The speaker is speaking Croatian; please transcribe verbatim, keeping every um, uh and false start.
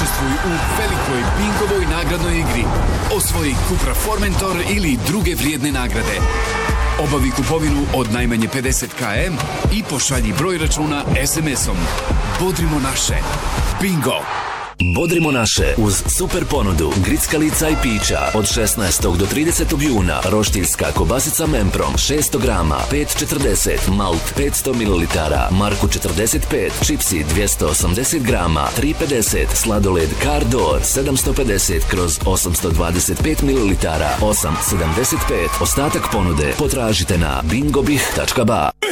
Učestvuj u velikoj Bingovoj nagradnoj igri. Osvoji Cupra Formentor ili druge vrijedne nagrade. Obavi kupovinu od najmanje pedeset kilometara i pošalji broj računa es em esom. Bodrimo naše. Bingo! Bodrimo naše uz super ponudu grickalica i pića od šesnaestog do tridesetog juna. Roštiljska kobasica Memprom šesto grama pet četrdeset, malt petsto mililitara, Marku četrdeset pet, čipsi dvjesto osamdeset grama tri pedeset, sladoled Cardor sedamsto pedeset kroz osamsto dvadeset pet mililitara osam sedamdeset pet. Ostatak ponude potražite na bingobih tačka ba.